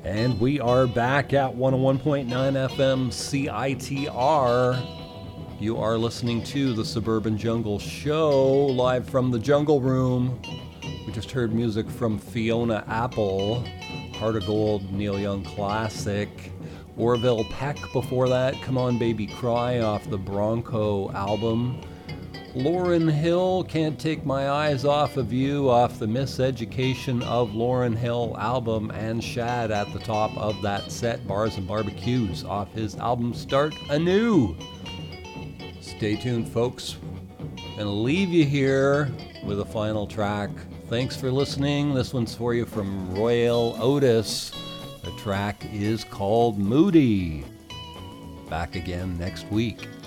And we are back at 101.9 FM CITR. You are listening to the Suburban Jungle Show, live from the Jungle Room. We just heard music from Fiona Apple, Heart of Gold, Neil Young classic. Orville Peck before that, Come On Baby Cry off the Bronco album. Lauryn Hill, Can't Take My Eyes Off of You off the Miseducation of Lauryn Hill album, and Shad at the top of that set, Bars and Barbecues off his album Start Anew. Stay tuned, folks. Gonna leave you here with a final track. Thanks for listening. This one's for you from Royal Otis. The track is called Moody. Back again next week.